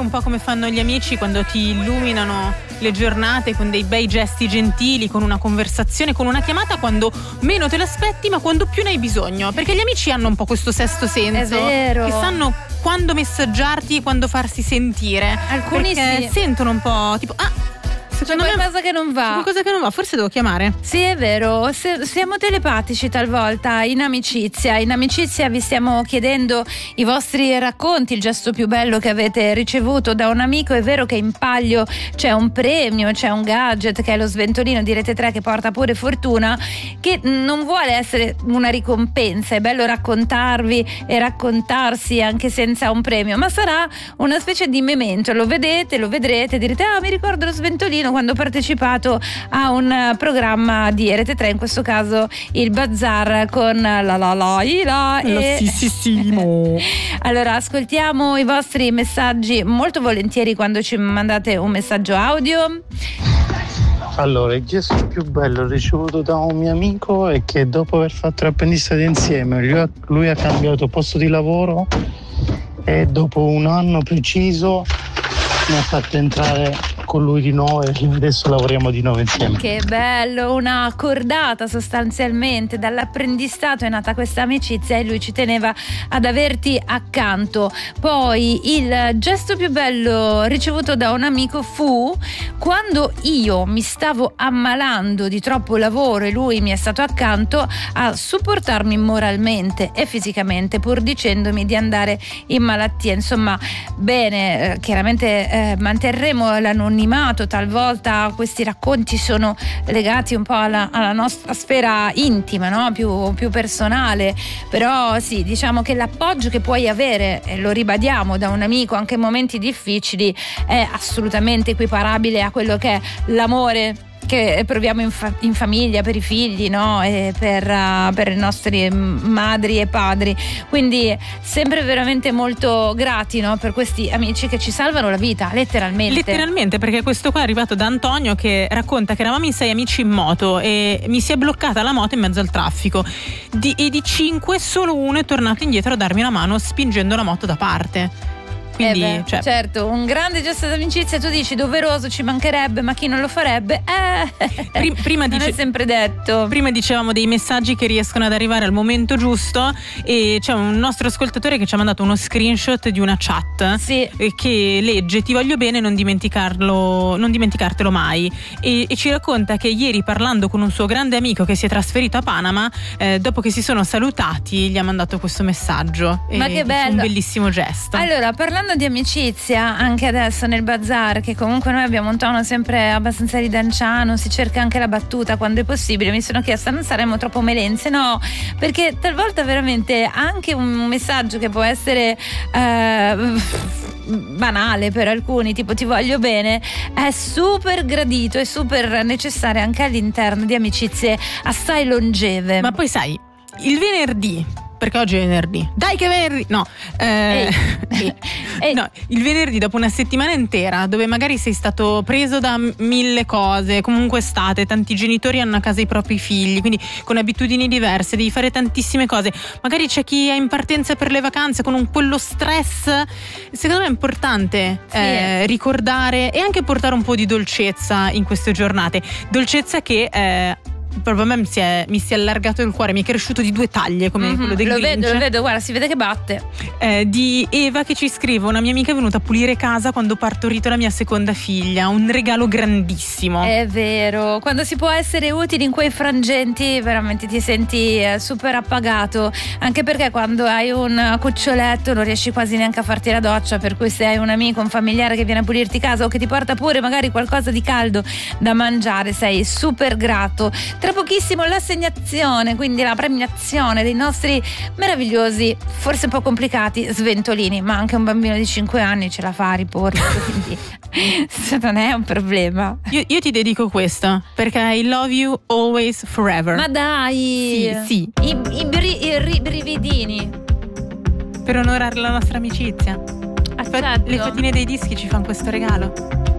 un po' come fanno gli amici quando ti illuminano le giornate con dei bei gesti gentili, con una conversazione, con una chiamata quando meno te l'aspetti ma quando più ne hai bisogno, perché gli amici hanno un po' questo sesto senso, è vero, che sanno quando messaggiarti e quando farsi sentire. Alcuni perché sentono un po' tipo secondo c'è qualcosa che non va. C'è qualcosa che non va, forse devo chiamare. Sì, è vero, siamo telepatici talvolta in amicizia. In amicizia vi stiamo chiedendo i vostri racconti, il gesto più bello che avete ricevuto da un amico. È vero che in palio c'è un premio, c'è un gadget che è lo sventolino di Rete 3 che porta pure fortuna, che non vuole essere una ricompensa. È bello raccontarvi e raccontarsi anche senza un premio, ma sarà una specie di memento. Lo vedete, lo vedrete, direte: ah, mi ricordo lo sventolino quando ho partecipato a un programma di Rete 3, in questo caso il Bazar con Allora, ascoltiamo i vostri messaggi molto volentieri quando ci mandate un messaggio audio. Allora, il gesto più bello ricevuto da un mio amico è che dopo aver fatto l'apprendistato insieme lui ha cambiato posto di lavoro e dopo un anno preciso mi ha fatto entrare con lui di nuovo e adesso lavoriamo di nuovo insieme. Che bello, una cordata sostanzialmente. Dall'apprendistato è nata questa amicizia e lui ci teneva ad averti accanto. Poi il gesto più bello ricevuto da un amico fu quando io mi stavo ammalando di troppo lavoro e lui mi è stato accanto a supportarmi moralmente e fisicamente, pur dicendomi di andare in malattia. Insomma, bene, chiaramente manterremo l'anonimato. Talvolta questi racconti sono legati un po' alla nostra sfera intima, no? più personale, però sì, diciamo che l'appoggio che puoi avere, e lo ribadiamo, da un amico anche in momenti difficili è assolutamente equiparabile a quello che è l'amore che proviamo in famiglia per i figli, no? E per i nostri madri e padri. Quindi sempre veramente molto grati, no? Per questi amici che ci salvano la vita, letteralmente, perché questo qua è arrivato da Antonio, che racconta che eravamo in 6 amici in moto e mi si è bloccata la moto in mezzo al traffico e di 5 solo uno è tornato indietro a darmi una mano spingendo la moto da parte. Quindi, certo, un grande gesto d'amicizia. Tu dici doveroso, ci mancherebbe, ma chi non lo farebbe? Prima non è sempre detto. Prima dicevamo dei messaggi che riescono ad arrivare al momento giusto, e c'è un nostro ascoltatore che ci ha mandato uno screenshot di una chat, sì, che legge: ti voglio bene, non dimenticartelo mai, e ci racconta che ieri, parlando con un suo grande amico che si è trasferito a Panama, dopo che si sono salutati gli ha mandato questo messaggio. Ma che bello, un bellissimo gesto. Allora, parlando di amicizia, anche adesso nel Bazar, che comunque noi abbiamo un tono sempre abbastanza ridanciano, si cerca anche la battuta quando è possibile, mi sono chiesta: non saremmo troppo melenze? No, perché talvolta veramente anche un messaggio che può essere banale per alcuni, tipo ti voglio bene, è super gradito e super necessario anche all'interno di amicizie assai longeve. Ma poi sai, il venerdì, perché oggi è venerdì, dai che venerdì, no, no, il venerdì dopo una settimana intera dove magari sei stato preso da 1000 cose, comunque estate, tanti genitori hanno a casa i propri figli, quindi con abitudini diverse, devi fare tantissime cose, magari c'è chi è in partenza per le vacanze con quello stress. Secondo me è importante ricordare e anche portare un po' di dolcezza in queste giornate, dolcezza che proprio a me mi si è allargato il cuore, mi è cresciuto di 2 taglie come quello del Grinch. Lo vedo, guarda, si vede che batte. Di Eva che ci scrive: una mia amica è venuta a pulire casa quando ho partorito la mia seconda figlia, un regalo grandissimo. È vero, quando si può essere utili in quei frangenti veramente ti senti super appagato, anche perché quando hai un cuccioletto non riesci quasi neanche a farti la doccia, per cui se hai un amico, un familiare che viene a pulirti casa o che ti porta pure magari qualcosa di caldo da mangiare, sei super grato. Tra pochissimo l'assegnazione, quindi la premiazione dei nostri meravigliosi, forse un po' complicati, sventolini, ma anche un bambino di 5 anni ce la fa a riporre, quindi non è un problema. Io ti dedico questo perché I love you always forever. Ma dai, sì. I brividini per onorare la nostra amicizia. Certo. Le fatine dei dischi ci fanno questo regalo.